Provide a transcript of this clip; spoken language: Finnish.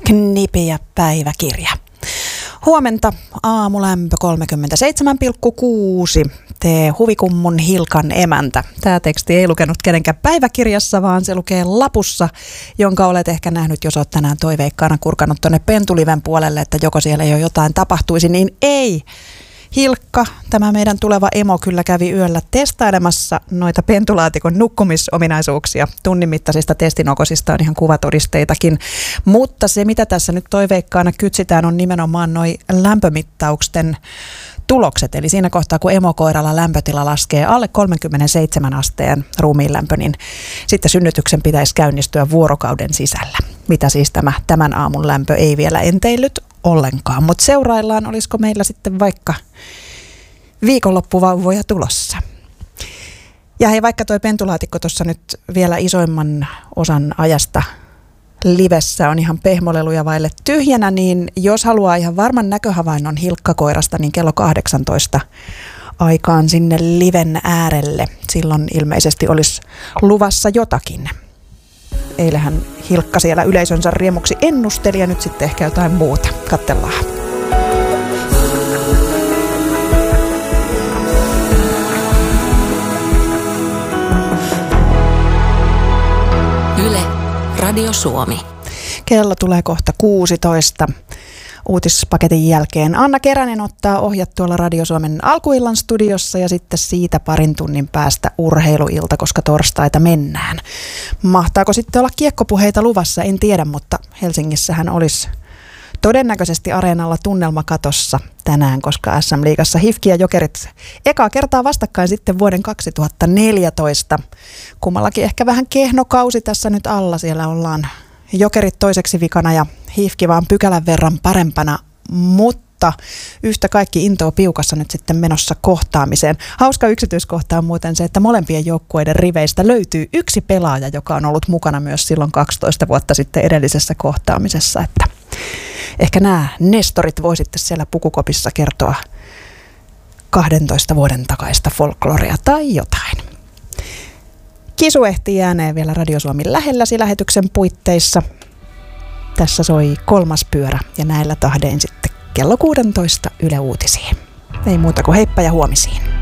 Knipi ja päiväkirja. Huomenta, aamulämpö 37,6. Tee huvikummun Hilkan emäntä. Tämä teksti ei lukenut kenenkään päiväkirjassa, vaan se lukee lapussa, jonka olet ehkä nähnyt, jos olet tänään toiveikkaana kurkannut tuonne Pentuliven puolelle, että joko siellä jo jotain tapahtuisi, niin ei. Hilkka, tämä meidän tuleva emo, kyllä kävi yöllä testailemassa noita pentulaatikon nukkumisominaisuuksia. Tunnin mittaisista testinokosista on ihan kuvatodisteitakin. Mutta se, mitä tässä nyt toiveikkaana kytsitään, on nimenomaan noi lämpömittausten tulokset. Eli siinä kohtaa, kun emokoiralla lämpötila laskee alle 37 asteen ruumiinlämpö, niin sitten synnytyksen pitäisi käynnistyä vuorokauden sisällä. Mitä siis tämän aamun lämpö ei vielä enteillyt ollenkaan, mutta seuraillaan, olisiko meillä sitten vaikka viikonloppuvauvoja tulossa. Ja hei, vaikka toi pentulaatikko tuossa nyt vielä isoimman osan ajasta livessä on ihan pehmoleluja vaille tyhjänä, niin jos haluaa ihan varman näköhavainnon Hilkkakoirasta, niin kello 18 aikaan sinne liven äärelle. Silloin ilmeisesti olisi luvassa jotakin. Eilähän Hilkka siellä yleisönsä riemuksi ennusteli ja nyt sitten ehkä jotain muuta. Katsellaan. Yle, Radio Suomi. Kello tulee kohta 16. Uutispaketin jälkeen Anna Keränen ottaa ohjat tuolla Radio Suomen alkuillan studiossa ja sitten siitä parin tunnin päästä urheiluilta, koska torstaita mennään. Mahtaako sitten olla kiekkopuheita luvassa, en tiedä, mutta Helsingissähän olisi todennäköisesti areenalla tunnelmakatossa tänään, koska SM-liigassa HIFK ja Jokerit ekaa kertaa vastakkain sitten vuoden 2014. Kummallakin ehkä vähän kehnokausi tässä nyt alla, siellä ollaan Jokerit toiseksi vikana ja HIFK vaan pykälän verran parempana, mutta yhtä kaikki intoa piukassa nyt sitten menossa kohtaamiseen. Hauska yksityiskohta on muuten se, että molempien joukkueiden riveistä löytyy yksi pelaaja, joka on ollut mukana myös silloin 12 vuotta sitten edellisessä kohtaamisessa. Että ehkä nämä nestorit voi sitten siellä pukukopissa kertoa 12 vuoden takaista folklorea tai jotain. Kisu ehtii ääneen vielä Radio Suomen lähelläsi lähetyksen puitteissa. Tässä soi kolmas pyörä ja näillä tahdein sitten kello 16 Yle Uutisiin. Ei muuta kuin heippa ja huomisiin.